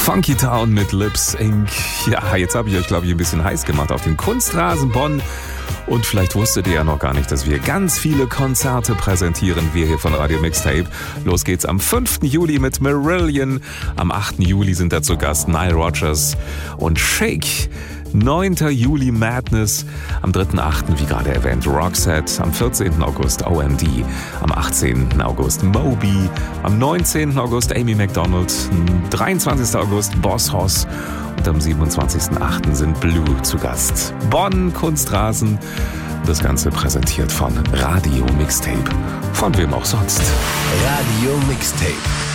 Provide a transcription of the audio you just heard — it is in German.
Funky Town mit Lip Sync. Ja, jetzt habe ich euch, glaube ich, ein bisschen heiß gemacht auf den Kunstrasen Bonn. Und vielleicht wusstet ihr ja noch gar nicht, dass wir ganz viele Konzerte präsentieren, wir hier von Radio Mixtape. Los geht's am 5. Juli mit Marillion. Am 8. Juli sind da zu Gast Nile Rodgers und Shake. 9. Juli Madness, am 3.8. wie gerade erwähnt Roxette, am 14. August OMD, am 18. August Moby, am 19. August Amy Macdonald, 23. August Boss Hoss und am 27.8. sind Blue zu Gast. Bonn, Kunstrasen, das Ganze präsentiert von Radio Mixtape. Von wem auch sonst. Radio Mixtape.